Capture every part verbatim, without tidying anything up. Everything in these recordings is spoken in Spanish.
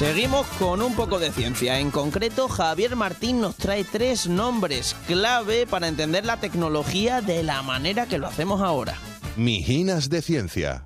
Seguimos con un poco de ciencia. En concreto, Javier Martín nos trae tres nombres clave para entender la tecnología de la manera que lo hacemos ahora. Mijinas de Ciencia.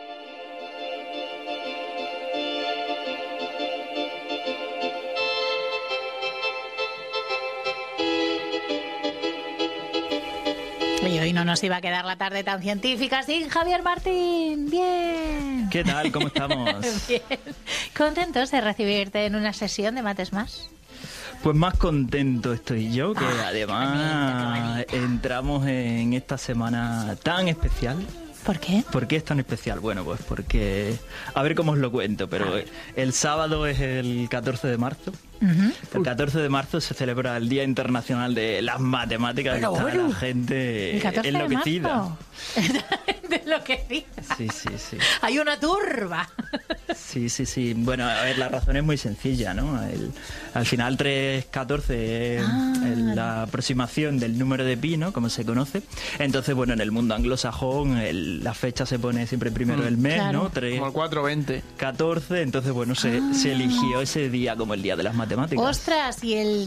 Y hoy no nos iba a quedar la tarde tan científica sin Javier Martín. Bien. ¿Qué tal? ¿Cómo estamos? Bien. ¿Contentos de recibirte en una sesión de Mates Más? Pues más contento estoy yo, que ah, además qué bonito, qué bonito. entramos en esta semana tan especial. ¿Por qué? ¿Por qué es tan especial? Bueno, pues porque... A ver cómo os lo cuento, pero el sábado es el catorce de marzo. Uh-huh. El catorce de marzo se celebra el Día Internacional de las Matemáticas. Pero y está bueno, la gente el catorce enloquecida. De marzo. Enloquecida. Sí, sí, sí. Hay una turba. Sí, sí, sí. Bueno, a ver, la razón es muy sencilla, ¿no? El, al final tres catorce es ah, la aproximación del número de pi, ¿no? Como se conoce. Entonces, bueno, en el mundo anglosajón el, la fecha se pone siempre primero del mes, claro. ¿no? tres, como el cuatro veinte. catorce, entonces, bueno, se, ah. se eligió ese día como el Día de las Matemáticas. ¡Ostras! Y el,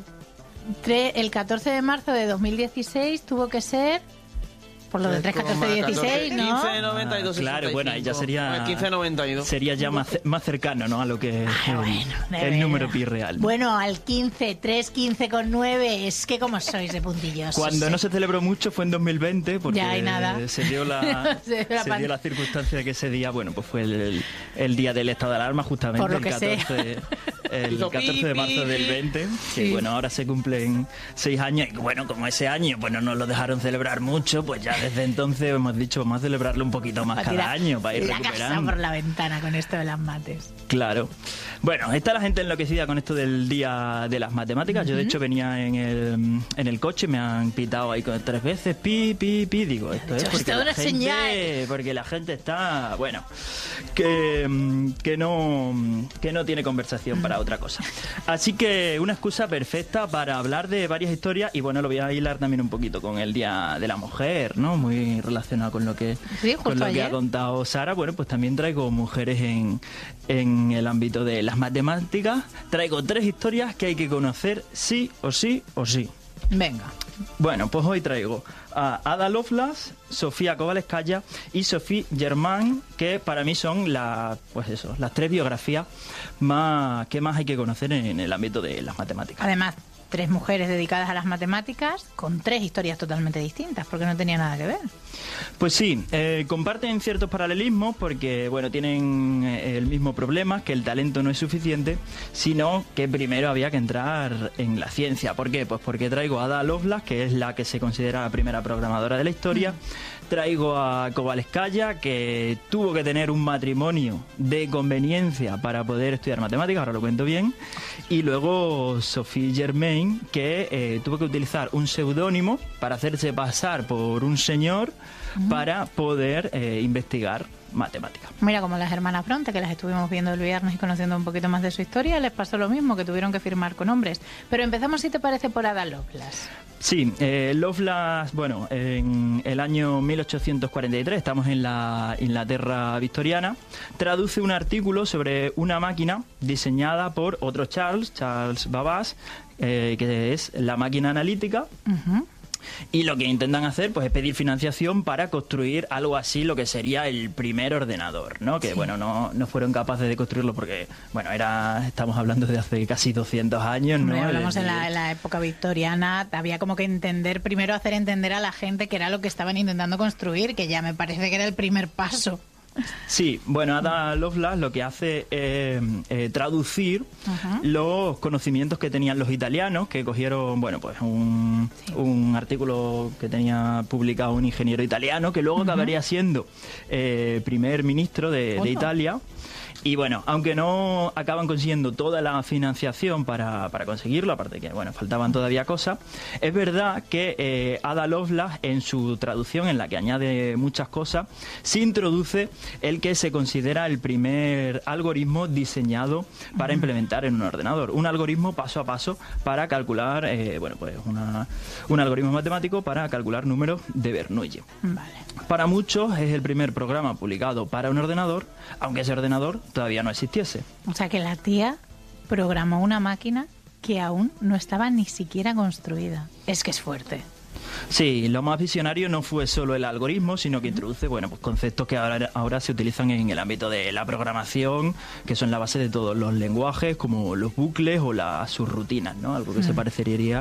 el catorce de marzo de dos mil dieciséis tuvo que ser... Por lo del tres, catorce, dieciséis, ¿no? quince, noventa y dos, ah, claro, bueno, ahí ya sería... quince, noventa y dos. Sería ya más, más cercano, ¿no? A lo que es Ay, el, bueno, el número pi real. Bueno, al quince, tres, quince con nueve, es que como sois de puntillosos. Cuando sí. no se celebró mucho fue en dos mil veinte, porque ya hay nada. se dio la, se la, se dio la circunstancia de que ese día, bueno, pues fue el, el, el día del estado de alarma, justamente, Por lo el que catorce, el catorce de marzo del veinte, que sí. Bueno, ahora se cumplen seis años, y bueno, como ese año, pues no nos lo dejaron celebrar mucho, pues ya desde entonces hemos dicho, vamos a celebrarlo un poquito más para cada año, para ir la recuperando. Casa por la ventana con esto de las mates. Claro. Bueno, está la gente enloquecida con esto del Día de las Matemáticas. Uh-huh. Yo, de hecho, venía en el, en el coche, me han pitado ahí con tres veces, pi, pi, pi. Digo, esto es porque la, gente, porque la gente está, bueno, que, que, no, que no tiene conversación uh-huh. para otra cosa. Así que una excusa perfecta para hablar de varias historias y, bueno, lo voy a hilar también un poquito con el Día de la Mujer, ¿no? Muy relacionado con lo que, sí, con lo ayer. que ha contado Sara. Bueno, pues también traigo mujeres en, en el ámbito de las matemáticas. Traigo tres historias que hay que conocer sí o sí o sí. Venga. Bueno, pues hoy traigo a Ada Lovelace, Sofía Kovalevskaya y Sophie Germain, que para mí son la, pues eso, las tres biografías más que más hay que conocer en, en el ámbito de las matemáticas. Además, tres mujeres dedicadas a las matemáticas con tres historias totalmente distintas, porque no tenía nada que ver. Pues sí, eh, comparten ciertos paralelismos porque, bueno, tienen eh, el mismo problema, que el talento no es suficiente, sino que primero había que entrar en la ciencia. ¿Por qué? Pues porque traigo a Ada Lovelace, que es la que se considera la primera programadora de la historia. Mm. Traigo a Kovalevskaya, que tuvo que tener un matrimonio de conveniencia para poder estudiar matemáticas, ahora lo cuento bien. Y luego Sophie Germain, que eh, tuvo que utilizar un seudónimo para hacerse pasar por un señor uh-huh. para poder eh, investigar matemáticas. Mira, como las hermanas Bronte, que las estuvimos viendo el viernes y conociendo un poquito más de su historia, les pasó lo mismo, que tuvieron que firmar con hombres. Pero empezamos, si te parece, por Ada Lovelace. Sí, eh, Lovelace, bueno, en el año mil ochocientos cuarenta y tres, estamos en la Inglaterra victoriana, traduce un artículo sobre una máquina diseñada por otro Charles, Charles Babbage, eh, que es la máquina analítica. Uh-huh. Y lo que intentan hacer, pues, es pedir financiación para construir algo así, lo que sería el primer ordenador, ¿no? Que, sí. bueno, no, no fueron capaces de construirlo porque, bueno, era estamos hablando de hace casi doscientos años, ¿no? Hombre, hablamos en la, en la época victoriana, había como que entender, primero hacer entender a la gente que era lo que estaban intentando construir, que ya me parece que era el primer paso. Sí, bueno, Ada Lovelace lo que hace es eh, traducir uh-huh. los conocimientos que tenían los italianos, que cogieron, bueno, pues un, sí. un artículo que tenía publicado un ingeniero italiano, que luego uh-huh. acabaría siendo eh, primer ministro de, de Italia. Y bueno, aunque no acaban consiguiendo toda la financiación para, para conseguirlo, aparte que, bueno, faltaban todavía cosas, es verdad que eh, Ada Lovelace, en su traducción, en la que añade muchas cosas, sí introduce el que se considera el primer algoritmo diseñado para uh-huh. implementar en un ordenador. Un algoritmo paso a paso para calcular, eh, bueno, pues una, un algoritmo matemático para calcular números de Bernoulli. Vale. Para muchos es el primer programa publicado para un ordenador, aunque ese ordenador todavía no existiese. O sea que la tía programó una máquina que aún no estaba ni siquiera construida. Es que es fuerte. Sí, lo más visionario no fue solo el algoritmo, sino que introduce, bueno, pues conceptos que ahora, ahora se utilizan en el ámbito de la programación, que son la base de todos los lenguajes, como los bucles o las subrutinas, ¿no? Algo que mm. se parecería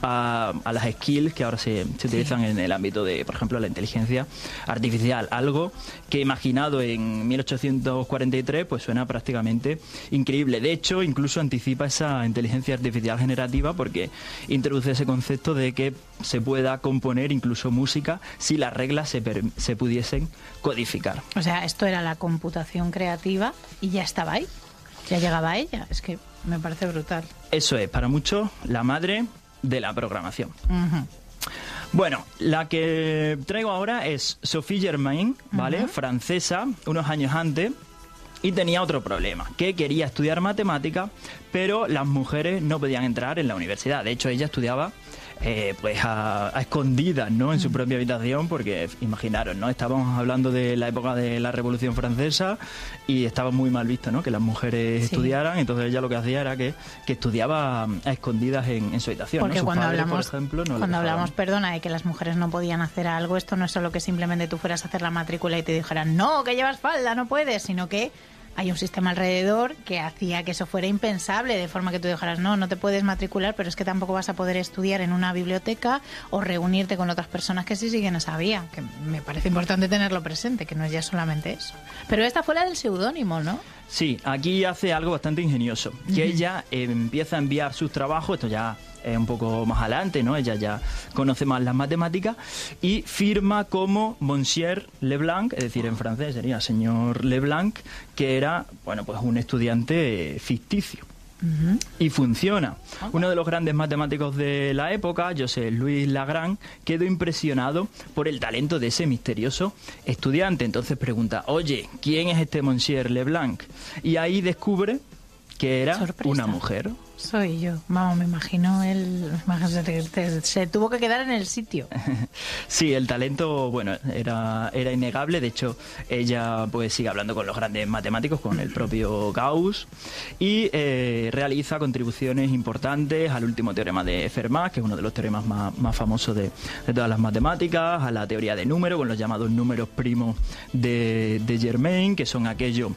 a, a las skills que ahora se, se utilizan sí. en el ámbito de, por ejemplo, la inteligencia artificial. Algo que imaginado en mil ochocientos cuarenta y tres, pues suena prácticamente increíble. De hecho, incluso anticipa esa inteligencia artificial generativa porque introduce ese concepto de que se pueda componer incluso música si las reglas se, per, se pudiesen codificar. O sea, esto era la computación creativa y ya estaba ahí, ya llegaba a ella. Es que me parece brutal. Eso es, para muchos, la madre de la programación. Uh-huh. Bueno, la que traigo ahora es Sophie Germain, ¿vale? Uh-huh. Francesa, unos años antes. Y tenía otro problema, que quería estudiar matemática, pero las mujeres no podían entrar en la universidad. De hecho, ella estudiaba eh, pues a, a escondidas, ¿no? En su propia habitación, porque imaginaros, ¿no? Estábamos hablando de la época de la Revolución Francesa y estaba muy mal visto, ¿no? Que las mujeres sí. estudiaran. Entonces ella lo que hacía era que, que estudiaba a escondidas en, en su habitación. Porque ¿no? cuando padres, hablamos, por ejemplo, no cuando hablamos, perdona, de que las mujeres no podían hacer algo, esto no es solo que simplemente tú fueras a hacer la matrícula y te dijeran, no, que llevas falda, no puedes, sino que hay un sistema alrededor que hacía que eso fuera impensable, de forma que tú dijeras, no, no te puedes matricular, pero es que tampoco vas a poder estudiar en una biblioteca o reunirte con otras personas que sí siguen esa vía, que me parece importante tenerlo presente, que no es ya solamente eso. Pero esta fue la del seudónimo, ¿no? Sí, aquí hace algo bastante ingenioso, que uh-huh. ella eh, empieza a enviar sus trabajos, esto ya es un poco más adelante, ¿no? Ella ya conoce más las matemáticas y firma como Monsieur Leblanc, es decir, en francés sería señor Leblanc, que era, bueno, pues un estudiante ficticio. Uh-huh. Y funciona. Uno de los grandes matemáticos de la época, Joseph Louis Lagrange, quedó impresionado por el talento de ese misterioso estudiante. Entonces pregunta, oye, ¿quién es este Monsieur Leblanc? Y ahí descubre que era Sorpresa. Una mujer. Soy yo. Vamos, me imagino él se, se tuvo que quedar en el sitio. Sí, el talento, bueno, era, era innegable. De hecho, ella pues sigue hablando con los grandes matemáticos, con el propio Gauss, y eh, realiza contribuciones importantes al último teorema de Fermat, que es uno de los teoremas más, más famosos de, de todas las matemáticas, a la teoría de números, con los llamados números primos de, de Germain, que son aquellos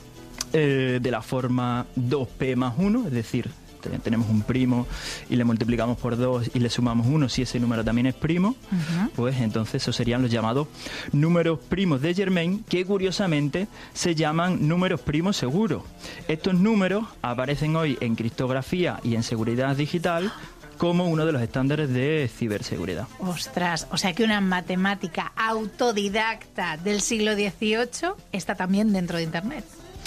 eh, de la forma dos pe más uno, es decir, tenemos un primo y le multiplicamos por dos y le sumamos uno, si ese número también es primo, uh-huh. pues entonces esos serían los llamados números primos de Germain, que curiosamente se llaman números primos seguros. Estos números aparecen hoy en criptografía y en seguridad digital como uno de los estándares de ciberseguridad. Ostras, o sea que una matemática autodidacta del siglo dieciocho está también dentro de Internet.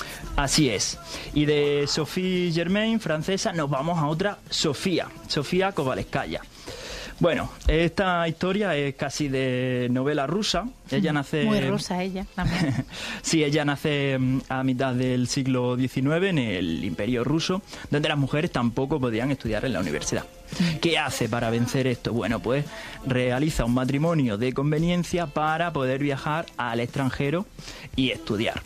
Así es. Y de Sophie Germain, francesa, nos vamos a otra Sofía, Sofía Kovalevskaya. Bueno, esta historia es casi de novela rusa. Ella nace... Muy rusa ella también. Sí, ella nace a mitad del siglo diecinueve en el Imperio Ruso, donde las mujeres tampoco podían estudiar en la universidad. ¿Qué hace para vencer esto? Bueno, pues realiza un matrimonio de conveniencia para poder viajar al extranjero y estudiar.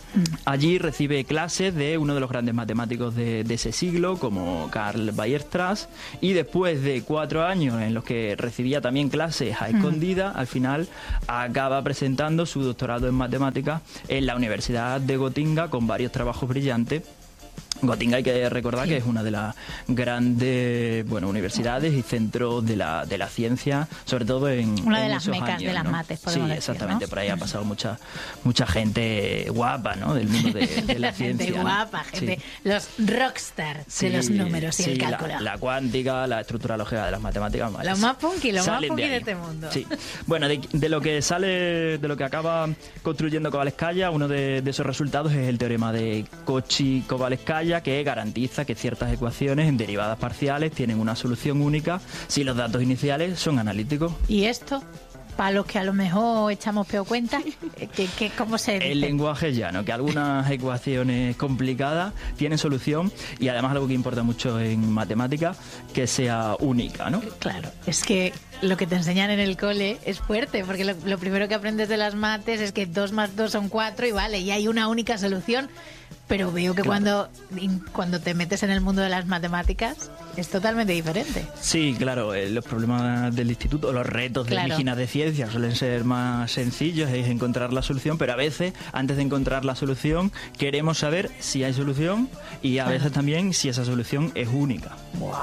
Allí recibe clases de uno de los grandes matemáticos de, de ese siglo, como Karl Weierstrass, y después de cuatro años en los que recibía también clases a escondidas, mm. al final acaba presentando su doctorado en matemáticas en la Universidad de Gotinga con varios trabajos brillantes. Gotinga hay que recordar sí. que es una de las grandes bueno universidades y centros de la de la ciencia, sobre todo en una de en las esos mecas años, de las ¿no? mates, podemos sí, decir, exactamente, ¿no? por ahí ha pasado mucha mucha gente guapa, ¿no? Del mundo de, de la ciencia. Gente ¿no? guapa, gente, sí. los rockstars sí, de los números y sí, el cálculo. La, la cuántica, la estructura lógica de las matemáticas. Lo más punky, lo más punky de, de este mundo. Sí. Bueno, de, de lo que sale, de lo que acaba construyendo Kovalevskaya, uno de, de esos resultados es el teorema de Cauchy-Kovalevskaya, que garantiza que ciertas ecuaciones en derivadas parciales tienen una solución única si los datos iniciales son analíticos. ¿Y esto? Para los que a lo mejor echamos peor cuenta, que, que, ¿cómo se dice? El lenguaje llano, que algunas ecuaciones complicadas tienen solución y además algo que importa mucho en matemáticas, que sea única, ¿no? Claro, es que lo que te enseñan en el cole es fuerte, porque lo, lo primero que aprendes de las mates es que dos más dos son cuatro y vale, y hay una única solución. Pero veo que Claro. cuando, cuando te metes en el mundo de las matemáticas es totalmente diferente. Sí, claro, eh, los problemas del instituto, los retos de Claro. Mijinas de Ciencia suelen ser más sencillos, es encontrar la solución, pero a veces, antes de encontrar la solución, queremos saber si hay solución y a Claro. veces también si esa solución es única. Wow.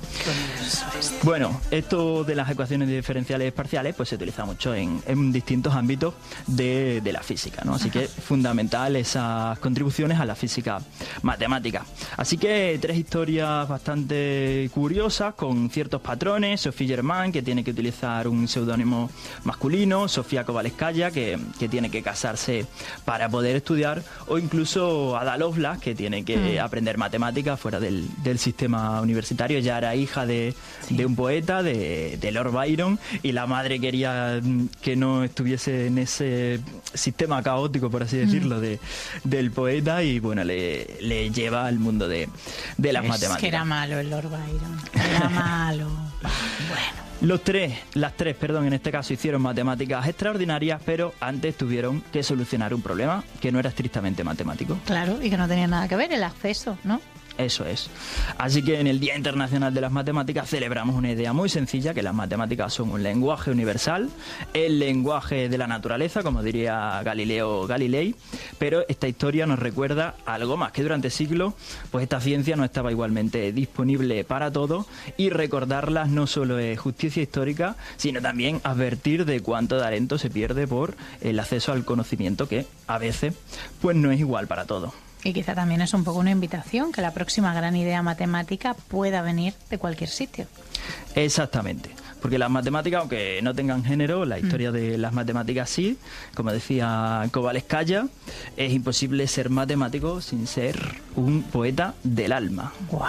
Bueno, esto de las ecuaciones diferenciales parciales pues se utiliza mucho en, en distintos ámbitos de, de la física, ¿no? Así que es fundamental esas contribuciones a la física matemática. Así que tres historias bastante curiosas con ciertos patrones. Sophie Germain, que tiene que utilizar un seudónimo masculino, Sofía Kovalevskaya, que, que tiene que casarse para poder estudiar, o incluso Ada Lovelace, que tiene que Mm. aprender matemáticas fuera del, del sistema universitario. Ella era hija de, de un poeta, de, de Lord Byron, y la madre quería mm, que no estuviese en ese sistema caótico, por así decirlo, de, del poeta, y bueno, le, le lleva al mundo de, de las Es matemáticas. que era malo el Lord Byron. Era malo. Bueno. Los tres, las tres, perdón, en este caso hicieron matemáticas extraordinarias, pero antes tuvieron que solucionar un problema que no era estrictamente matemático. Claro, y que no tenía nada que ver el acceso, ¿no? Eso es. Así que en el Día Internacional de las Matemáticas celebramos una idea muy sencilla, que las matemáticas son un lenguaje universal, el lenguaje de la naturaleza, como diría Galileo Galilei, pero esta historia nos recuerda algo más, que durante siglos pues esta ciencia no estaba igualmente disponible para todos, y recordarlas no solo es justicia histórica, sino también advertir de cuánto talento se pierde por el acceso al conocimiento, que a veces pues no es igual para todos. Y quizá también es un poco una invitación que la próxima gran idea matemática pueda venir de cualquier sitio. Exactamente, porque las matemáticas, aunque no tengan género, la historia de las matemáticas sí, como decía Kovalevskaya, es imposible ser matemático sin ser un poeta del alma. ¡Guau!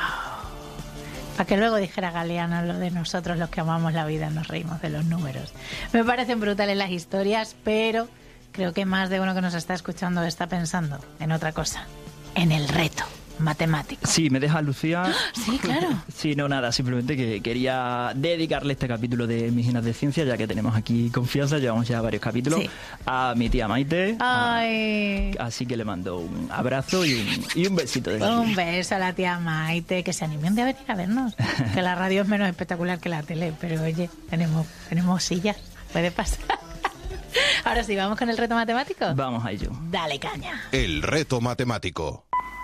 Para que luego dijera Galeano lo de nosotros los que amamos la vida nos reímos de los números. Me parecen brutales las historias, pero creo que más de uno que nos está escuchando está pensando en otra cosa, en el reto matemático. Sí, me deja Lucía. Sí, claro. Sí, no, nada, simplemente que quería dedicarle este capítulo de Mijinas de Ciencia, ya que tenemos aquí confianza, llevamos ya varios capítulos, Sí. a mi tía Maite. a- Ay, Así que le mando un abrazo y un, y un besito desde un aquí. beso a la tía Maite, que se anime un día a venir a vernos. Que la radio es menos espectacular que la tele, pero oye, tenemos, tenemos sillas, puede pasar. Ahora sí, ¿vamos con el reto matemático? Vamos a ello. Dale caña. El reto matemático.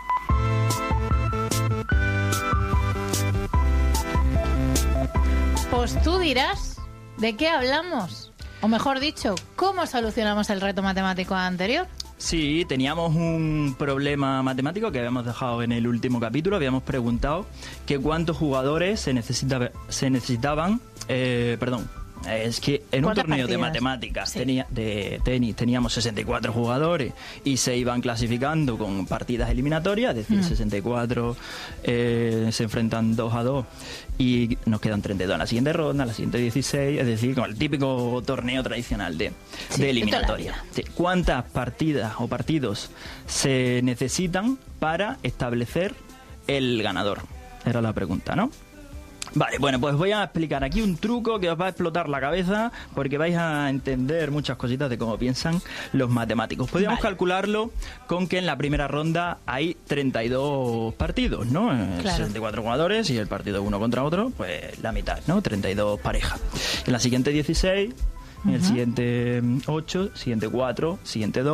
Pues tú dirás, ¿de qué hablamos? O mejor dicho, ¿cómo solucionamos el reto matemático anterior? Sí, teníamos un problema matemático que habíamos dejado en el último capítulo. Habíamos preguntado que cuántos jugadores se, necesita, se necesitaban, eh, perdón, es que en un ¿Cuántas torneo de partidas? matemáticas, Sí. tenía, de tenis, teníamos sesenta y cuatro jugadores y se iban clasificando con partidas eliminatorias, es decir, Mm. sesenta y cuatro eh, se enfrentan dos a dos y nos quedan treinta y dos en la siguiente ronda, en la siguiente dieciséis, es decir, como el típico torneo tradicional de, Sí, de de eliminatoria. toda la vida. Sí. ¿Cuántas partidas o partidos se necesitan para establecer el ganador? Era la pregunta, ¿no? Vale, bueno, pues voy a explicar aquí un truco que os va a explotar la cabeza porque vais a entender muchas cositas de cómo piensan los matemáticos. Podríamos Vale. calcularlo con que en la primera ronda hay treinta y dos partidos, ¿no? Eh, Claro. sesenta y cuatro jugadores y el partido uno contra otro, pues la mitad, ¿no? treinta y dos parejas. En la siguiente dieciséis, en el siguiente ocho, siguiente cuatro, siguiente dos.